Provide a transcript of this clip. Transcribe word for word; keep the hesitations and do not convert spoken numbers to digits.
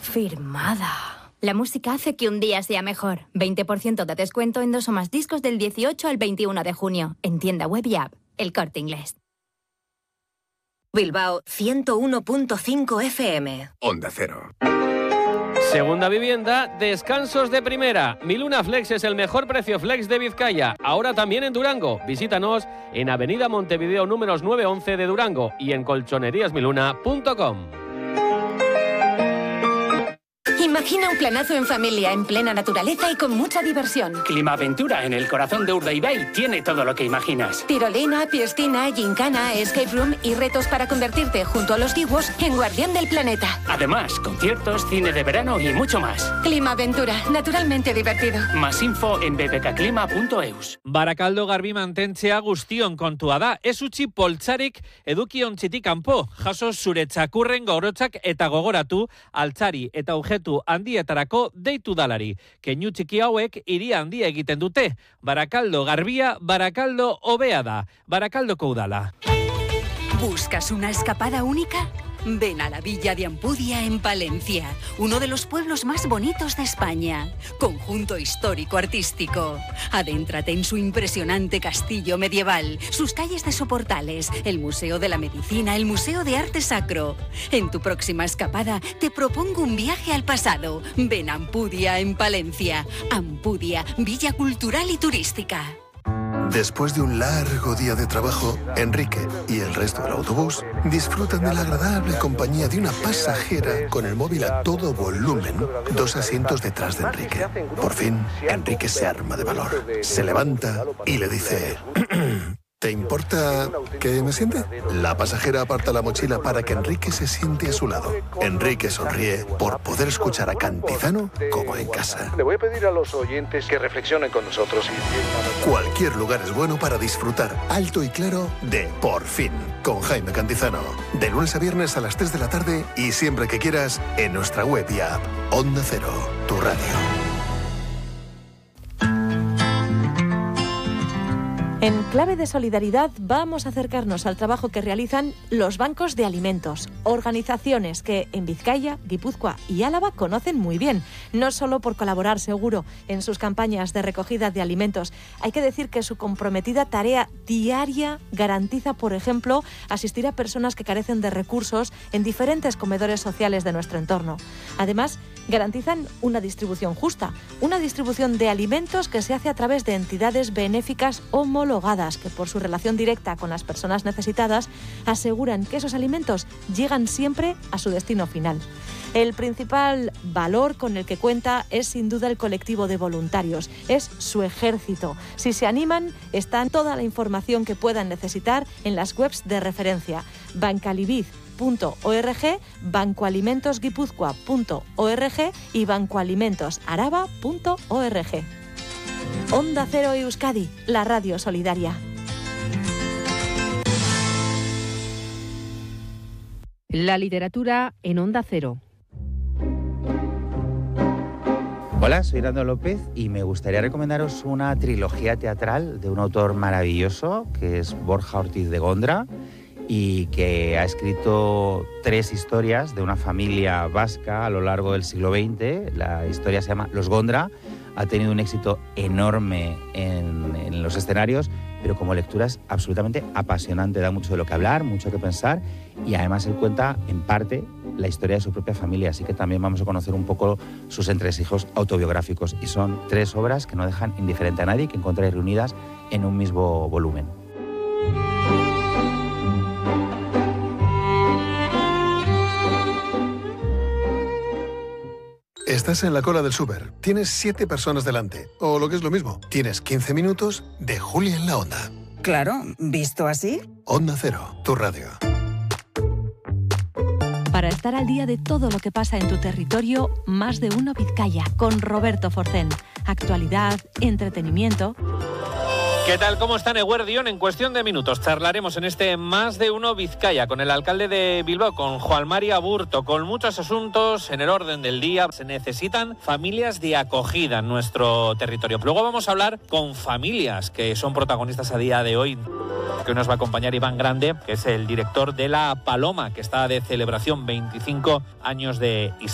Firmada. La música hace que un día sea mejor. veinte por ciento de descuento en dos o más discos del dieciocho al veintiuno de junio. En tienda web y app. El Corte Inglés. Bilbao ciento uno punto cinco F M. Onda Cero. Segunda vivienda, descansos de primera. Miluna Flex es el mejor precio flex de Vizcaya. Ahora también en Durango. Visítanos en Avenida Montevideo números nueve once de Durango y en colchonerías miluna punto com. Imagina un planazo en familia, en plena naturaleza y con mucha diversión. Climaventura en el corazón de Urdaibai tiene todo lo que imaginas. Tirolina, piscina, gincana, escape room y retos para convertirte, junto a los dibuos, en guardián del planeta. Además, conciertos, cine de verano y mucho más. Climaventura, naturalmente divertido. Más info en b b k clima punto e u s. Barakaldo garbi mantentzea guztion kontua da. Ez utzi poltsarik eduki ontzitik kanpo. Jaso zure txakurren gorotzak eta gogoratu altzari eta objektu handietarako deitu dalari. Keinu txiki hauek hiria handia egiten dute. Barakaldo garbia, Barakaldo hobea da. Barakaldoko udala. ¿Buscas una escapada única? Ven a la Villa de Ampudia en Palencia, uno de los pueblos más bonitos de España. Conjunto histórico-artístico. Adéntrate en su impresionante castillo medieval, sus calles de soportales, el Museo de la Medicina, el Museo de Arte Sacro. En tu próxima escapada te propongo un viaje al pasado. Ven a Ampudia en Palencia. Ampudia, Villa Cultural y Turística. Después de un largo día de trabajo, Enrique y el resto del autobús disfrutan de la agradable compañía de una pasajera con el móvil a todo volumen, dos asientos detrás de Enrique. Por fin, Enrique se arma de valor, se levanta y le dice... ¿Te importa que me siente? La pasajera aparta la mochila para que Enrique se siente a su lado. Enrique sonríe por poder escuchar a Cantizano como en casa. Le voy a pedir a los oyentes que reflexionen con nosotros. Cualquier lugar es bueno para disfrutar alto y claro de Por Fin, con Jaime Cantizano. De lunes a viernes a las tres de la tarde y siempre que quieras en nuestra web y app. Onda Cero, tu radio. En clave de solidaridad vamos a acercarnos al trabajo que realizan los bancos de alimentos, organizaciones que en Vizcaya, Guipúzcoa y Álava conocen muy bien, no solo por colaborar seguro en sus campañas de recogida de alimentos. Hay que decir que su comprometida tarea diaria garantiza, por ejemplo, asistir a personas que carecen de recursos en diferentes comedores sociales de nuestro entorno. Además, garantizan una distribución justa, una distribución de alimentos que se hace a través de entidades benéficas homologadas que por su relación directa con las personas necesitadas aseguran que esos alimentos llegan siempre a su destino final. El principal valor con el que cuenta es sin duda el colectivo de voluntarios, es su ejército. Si se animan, está toda la información que puedan necesitar en las webs de referencia bancalibiz punto org, bancoalimentosguipuzcoa punto org y bancoalimentosaraba punto org. Onda Cero Euskadi, la radio solidaria. La literatura en Onda Cero. Hola, soy Nando López y me gustaría recomendaros una trilogía teatral de un autor maravilloso que es Borja Ortiz de Gondra y que ha escrito tres historias de una familia vasca a lo largo del siglo veinte. La historia se llama Los Gondra, ha tenido un éxito enorme en, en los escenarios, pero como lectura es absolutamente apasionante, da mucho de lo que hablar, mucho que pensar y además él cuenta en parte la historia de su propia familia, así que también vamos a conocer un poco sus entresijos autobiográficos y son tres obras que no dejan indiferente a nadie y que encontráis reunidas en un mismo volumen. Estás en la cola del súper, tienes siete personas delante, o lo que es lo mismo, tienes quince minutos de Julia en la Onda. Claro, ¿visto así? Onda Cero, tu radio. Para estar al día de todo lo que pasa en tu territorio, Más de Uno Vizcaya, con Roberto Forcén. Actualidad, entretenimiento... ¿Qué tal? ¿Cómo están, Eguerdión? En cuestión de minutos charlaremos en este Más de Uno Vizcaya con el alcalde de Bilbao, con Juan Mari Aburto, con muchos asuntos en el orden del día. Se necesitan familias de acogida en nuestro territorio. Luego vamos a hablar con familias que son protagonistas a día de hoy, que hoy nos va a acompañar Iván Grande, que es el director de La Paloma, que está de celebración, veinticinco años de historia.